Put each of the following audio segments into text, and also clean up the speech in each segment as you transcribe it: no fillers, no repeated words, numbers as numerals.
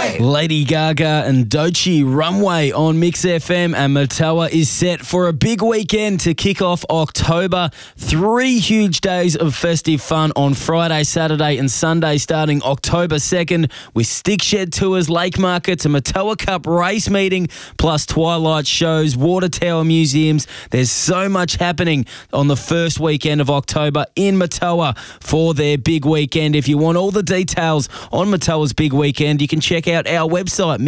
Lady Gaga and Doechii Runway on Mix FM, and Matoa is set for a big weekend to kick off October. 3 huge days of festive fun on Friday, Saturday and Sunday starting October 2nd with Stickshed Tours, Lake Markets, a Matoa Cup race meeting, plus twilight shows, water tower museums. There's so much happening on the first weekend of October in Matoa for their big weekend. If you want all the details on Matoa's big weekend, you can check out our website,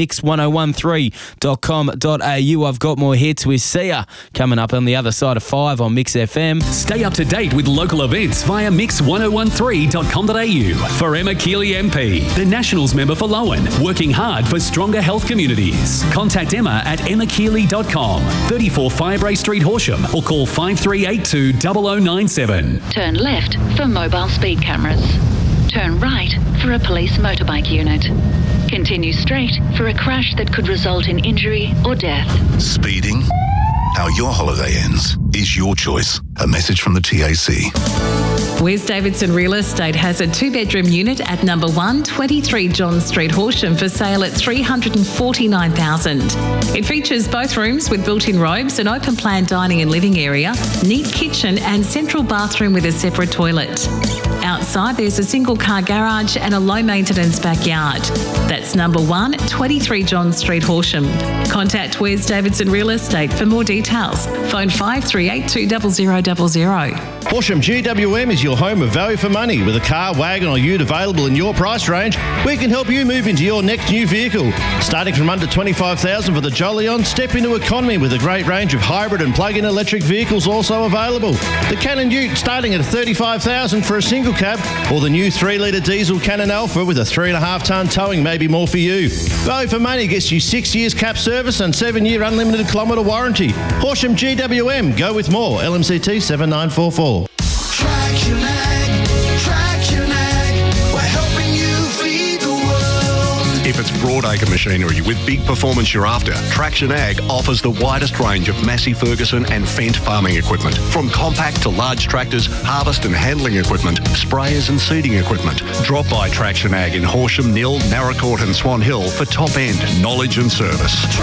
mix1013.com.au. I've got more hits with Sia coming up on the other side of 5 on Mix FM. Stay up to date with local events via mix1013.com.au. For Emma Keeley MP, the Nationals member for Lowen, working hard for stronger health communities. Contact Emma at emmakeeley.com, 34 Firebrae Street, Horsham, or call 5382 0097. Turn left for mobile speed cameras. Turn right for a police motorbike unit. Continue straight for a crash that could result in injury or death. Speeding? How your holiday ends is your choice. A message from the TAC. Wes Davidson Real Estate has a 2-bedroom unit at number 123 John Street, Horsham for sale at $349,000. It features both rooms with built-in robes, an open plan dining and living area, neat kitchen and central bathroom with a separate toilet. Outside there's a single car garage and a low maintenance backyard. That's number 123 John Street, Horsham. Contact Wes Davidson Real Estate for more details. Phone 53820000. Horsham GWM is your home of value for money. With a car, wagon or ute available in your price range, we can help you move into your next new vehicle. Starting from under $25,000 for the Jolion, step into economy with a great range of hybrid and plug-in electric vehicles also available. The Cannon Ute starting at $35,000 for a single cab, or the new 3-litre diesel Cannon Alpha with a 3.5-tonne towing may be more for you. Value for money gets you 6 years cap service and 7-year unlimited kilometre warranty. Horsham GWM, go with more. LMCT 7944. Traction Ag, we're helping you feed the world. If it's broadacre machinery with big performance you're after, Traction Ag offers the widest range of Massey Ferguson and Fendt farming equipment. From compact to large tractors, harvest and handling equipment, sprayers and seeding equipment. Drop by Traction Ag in Horsham, Nill, Narracourt and Swan Hill for top-end knowledge and service.